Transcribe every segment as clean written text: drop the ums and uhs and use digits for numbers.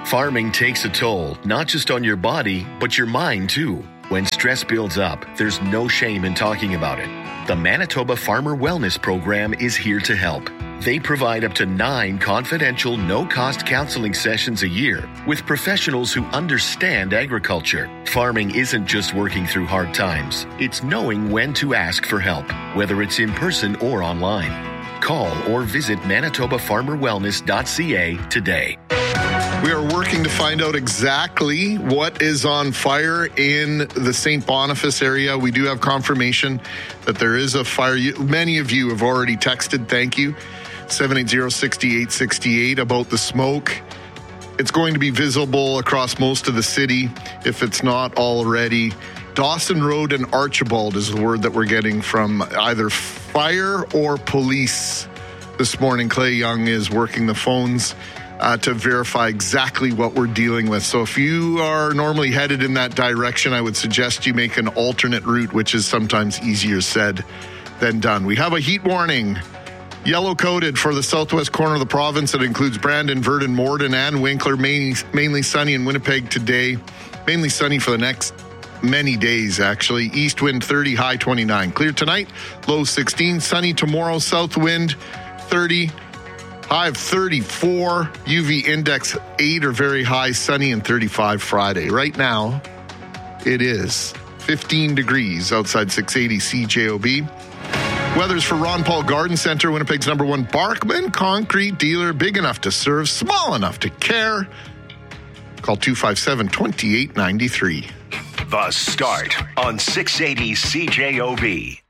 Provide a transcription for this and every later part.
Farming takes a toll, not just on your body, but your mind too. When stress builds up, there's no shame in talking about it. The Manitoba Farmer Wellness Program is here to help. They provide up to 9 confidential, no-cost counseling sessions a year with professionals who understand agriculture. Farming isn't just working through hard times. It's knowing when to ask for help, whether it's in person or online. Call or visit manitobafarmerwellness.ca today. We are working to find out exactly what is on fire in the St. Boniface area. We do have confirmation that there is a fire. Many of you have already texted, thank you, 780-6868 about the smoke. It's going to be visible across most of the city if it's not already. Dawson Road and Archibald is the word that we're getting from either fire or police this morning. Clay Young is working the phones to verify exactly what we're dealing with. So if you are normally headed in that direction, I would suggest you make an alternate route, which is sometimes easier said than done. We have a heat warning, yellow coded for the southwest corner of the province. It includes Brandon, Verdon, Morden, and Winkler. Mainly sunny in Winnipeg today. Mainly sunny for the next many days, actually. East wind 30, high 29. Clear tonight, low 16. Sunny tomorrow, south wind 30. High of 34, UV index 8 or very high, sunny and 35 Friday. Right now, it is 15 degrees outside 680 CJOB. Weather's for Ron Paul Garden Center, Winnipeg's #1 Barkman concrete dealer, big enough to serve, small enough to care. Call 257-2893. The Start on 680 CJOB.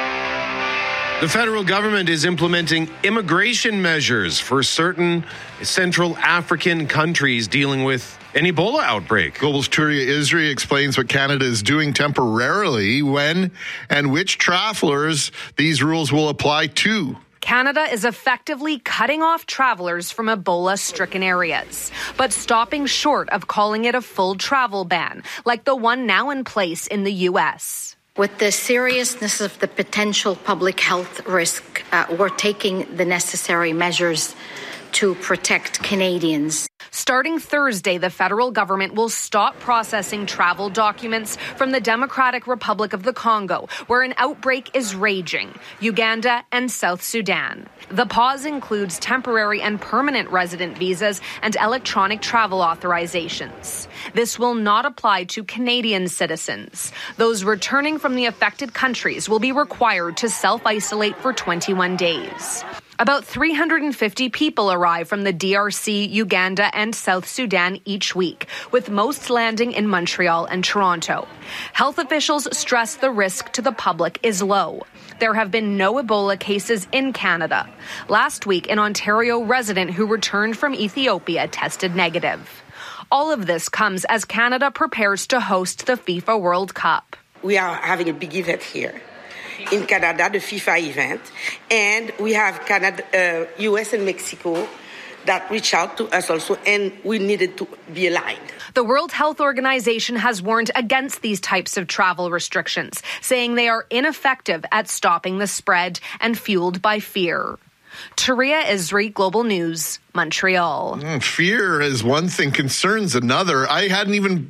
The federal government is implementing immigration measures for certain Central African countries dealing with an Ebola outbreak. Global's Turia Isri explains what Canada is doing temporarily, when and which travelers these rules will apply to. Canada is effectively cutting off travelers from Ebola-stricken areas, but stopping short of calling it a full travel ban, like the one now in place in the U.S. With the seriousness of the potential public health risk, we're taking the necessary measures to protect Canadians. Starting Thursday, the federal government will stop processing travel documents from the Democratic Republic of the Congo, where an outbreak is raging, Uganda and South Sudan. The pause includes temporary and permanent resident visas and electronic travel authorizations. This will not apply to Canadian citizens. Those returning from the affected countries will be required to self-isolate for 21 days. About 350 people arrive from the DRC, Uganda, and South Sudan each week, with most landing in Montreal and Toronto. Health officials stress the risk to the public is low. There have been no Ebola cases in Canada. Last week, an Ontario resident who returned from Ethiopia tested negative. All of this comes as Canada prepares to host the FIFA World Cup. We are having a big event here in Canada, the FIFA event, and we have Canada, US and Mexico that reach out to us also, and we needed to be aligned. The World Health Organization has warned against these types of travel restrictions, saying they are ineffective at stopping the spread and fueled by fear. Turia Isri, Global News, Montreal. Fear is one thing, concerns another. I hadn't even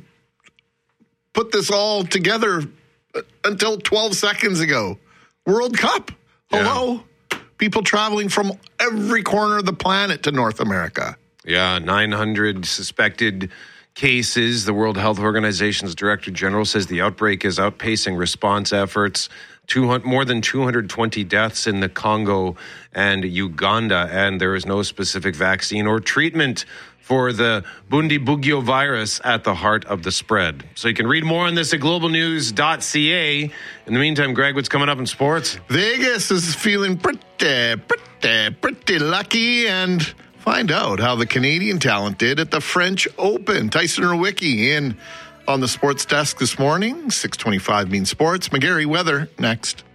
put this all together until 12 seconds ago. World Cup. Hello. Yeah. People traveling from every corner of the planet to North America. Yeah, 900 suspected cases. The World Health Organization's Director General says the outbreak is outpacing response efforts. More than 220 deaths in the Congo and Uganda, and there is no specific vaccine or treatment for the Bundibugyo virus at the heart of the spread. So you can read more on this at globalnews.ca. In the meantime, Greg, what's coming up in sports? Vegas is feeling pretty lucky, and find out how the Canadian talent did at the French Open. Tyson Rowicki in on the sports desk this morning. 6:25 means sports. McGarry, weather next.